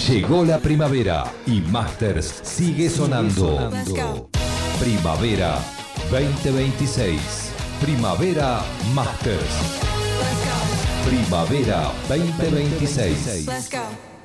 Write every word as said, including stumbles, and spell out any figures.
Llegó la primavera y Masters sigue sonando. Primavera veinte veintiséis. Primavera Masters. Primavera veinte veintiséis. Let's go.